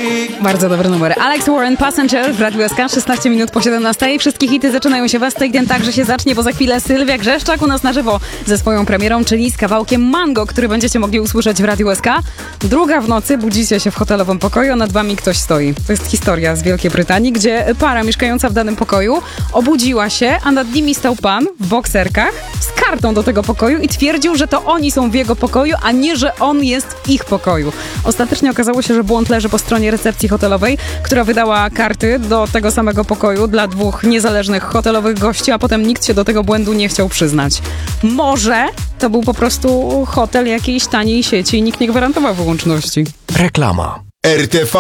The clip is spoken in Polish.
Bardzo dobry numer. Alex Warren, Passenger w Radiu SK, 16 minut po 17. Wszystkie hity zaczynają się was, to i ten także się zacznie, bo za chwilę Sylwia Grzeszczak u nas na żywo ze swoją premierą, czyli z kawałkiem Mango, który będziecie mogli usłyszeć w Radiu SK. Druga w nocy, budzicie się w hotelowym pokoju, a nad wami ktoś stoi. To jest historia z Wielkiej Brytanii, gdzie para mieszkająca w danym pokoju obudziła się, a nad nimi stał pan w bokserkach z kartą do tego pokoju i twierdził, że to oni są w jego pokoju, a nie, że on jest w ich pokoju. Ostatecznie okazało się, że błąd leży po stronie recepcji hotelowej, która wydała karty do tego samego pokoju dla dwóch niezależnych hotelowych gości, a potem nikt się do tego błędu nie chciał przyznać. Może to był po prostu hotel jakiejś taniej sieci i nikt nie gwarantował wyłączności. Reklama. RTV